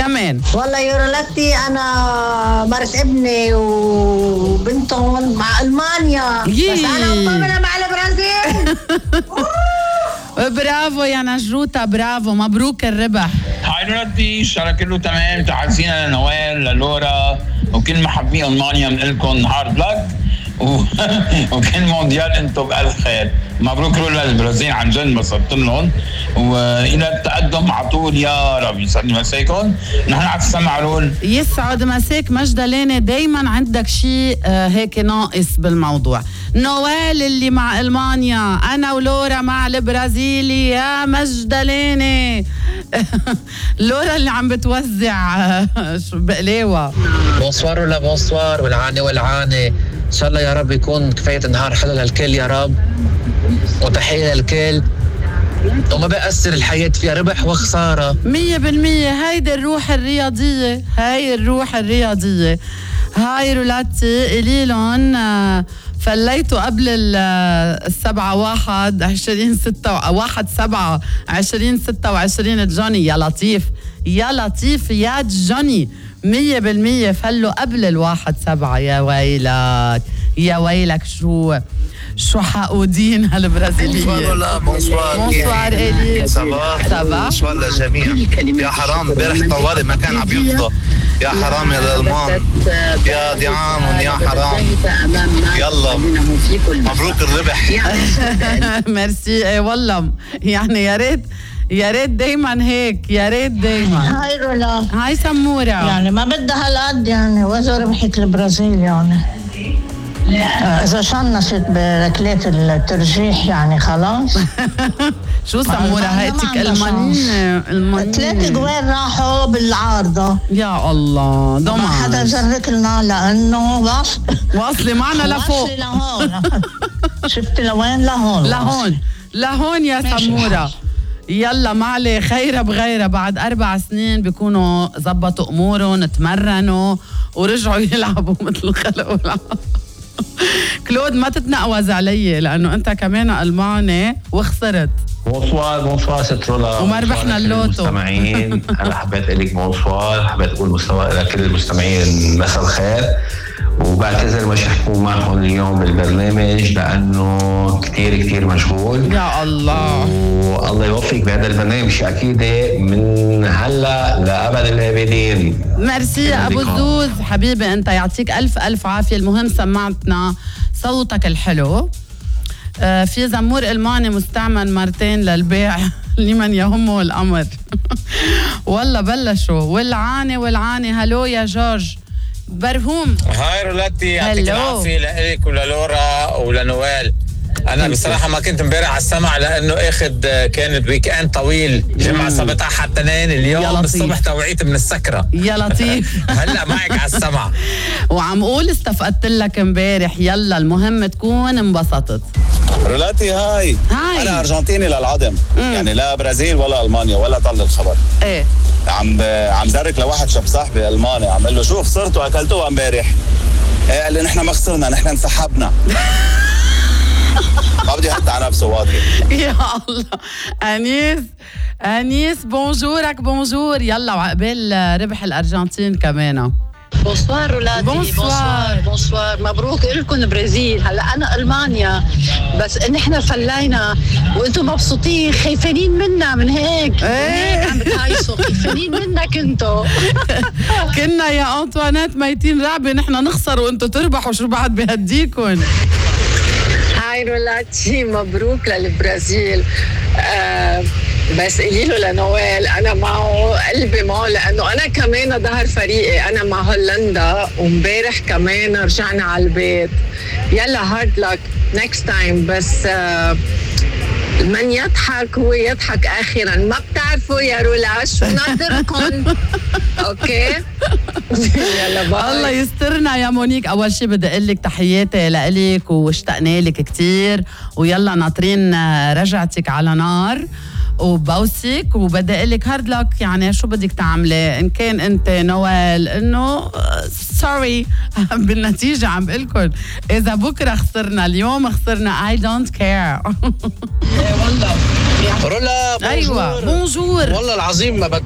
كمان. والله يا رولاتي أنا مرت ابني وبنتهم مع ألمانيا. بس أنا مطمنة مع البرازيل. برافو يا نجروتا، برافو، مبروك الربح. هاي رولاتي، الشارع كله تمام. تعزينا لنوال للورا وكل محبين ألمانيا بنقلكم هارد لك وكل مونديال انتم بألف خير. مبروك رولا البرازيل، عن جد انبسطت لهم والى التقدم على طول يا رب. يسعد مساكم، نحن على السمع رول. يسعد مساك مجدلانة، دايما عندك شيء هيك ناقص بالموضوع. نوال اللي مع ألمانيا، أنا ولورا مع البرازيلي يا مجدلانة. لورا اللي عم بتوزع بقلاوة. بونسوار ولا بونسوار، والعاني والعاني. إن شاء الله يا رب يكون كفاية نهار حلو للكل يا رب، وتحية للكل، وما بأثر الحياة فيها ربح وخسارة. 100%. هيدي الروح الرياضية، هاي الروح الرياضية. هاي رولاتي قليلون فليتوا قبل 7/1/2026 جوني. يا لطيف يا لطيف يا جوني، 100% فلوا قبل 1/7. يا ويلك يا ويلك، شو حقودين هالبرازيليين. بونسوار. بونسوار إلي. صباح بونسوار للجميع. يا حرام امبارح طوالي ما كان عم يفضى. يا حرام يا الألمان، يا دعام يا حرام. يلا مبروك الربح. ميرسي. والله يعني يا ريت دايما هيك، يا ريت دايما. هاي رولا، هاي سمورة. يعني ما بدها هالقد يعني، وإذا ربحت البرازيل يعني إذا شنشت بركلات الترجيح يعني خلاص. شو سمورة هاتك المانيين 3 جوال راحوا بالعارضة. يا الله ضمان. ما حدا جرك لنا لأنه واصلة معنا لفوق. واصلة لهون. شفتي لوين؟ لهون يا سمورة. يلا معلي خيرة بغيرة، بعد 4 سنين بيكونوا زبطوا أمورهم، تمرنوا ورجعوا يلعبوا مثل الخلق والعب. كلود ما تتنقوز علي لأنه أنت كمان ألماني وخسرت. بونسوار ست رولا، وما ربحنا اللوتو. المستمعين أنا حبيت أقول لك بونسوار، حبيت أقول مستوى إلى كل المستمعين مساء الخير، وبعتذر مش حكون معكم اليوم بالبرنامج لأنه كتير مشغول. يا الله والله يوفقك بهذا البرنامج أكيد من هلا لأبد الآبدين. ميرسي يا أبو الزوز حبيبي، أنت يعطيك ألف عافية. المهم سمعتنا صوتك الحلو. في زمور ألماني مستعمل مرتين للبيع لمن يهمه الأمر. والله بلشوا والعاني. هلو يا جورج برهوم. هاي رولاتي، يعطيك العافية لإلك وللورا ولنوال. أنا بصراحة ما كنت امبارح على السمع لأنه كانت ويك اند طويل، جمعة سبت أحد اثنين. اليوم الصبح توعيت من السكرة. يا لطيف. هلا معك على السمع. وعم قول استفقدت لك امبارح. يلا المهم تكون انبسطت. رولاتي هاي. أنا أرجنتيني للعدم. يعني لا برازيل ولا ألمانيا ولا طل الخبر. إيه عم درك لواحد شاب صاحبي ألماني، عم قال له شو خسرتوا أكلتوها امبارح؟ قال لي نحن ما خسرنا، نحن انسحبنا. ما بدي حتى على نفسه واضح. يا الله. أنيس بونجور. يلا وعقبال ربح الأرجنتين كمان. بونسوار رولاتي. بونسوار. مبروك لكم البرازيل. هلا انا المانيا، بس نحن فلينا وانتم مبسوطين، خايفين منا من هيك. عم بتعيشوا خايفين منا كنتوا. كنا يا أنطوانيت ميتين رعبة نحن نخسر وانتم تربحوا، شو بعد بهديكم. هاي رولاتي، مبروك للبرازيل. بس قولي له لنوال انا معه، قلبي معه، لانه انا كمان ظهر فريقي، انا مع هولندا ومبارح كمان رجعنا على البيت. يلا هارد لك نيكست تايم. بس من يضحك هو يضحك اخيرا. ما بتعرفوا يا رولا شو ناطركم. اوكي يلا باي. الله يسترنا يا مونيك. اول شيء بدي اقول لك تحياتي لك واشتقنا لك كثير، ويلا ناطرين رجعتك على نار وبوسك، وبدي اقول لك هارد لك. يعني شو بدك تعملي ان كان انت نوال انه سوري بالنتيجه. عم بقلكم اذا بكره خسرنا اليوم خسرنا I don't care. رولا ايوه بونجور. والله العظيم ما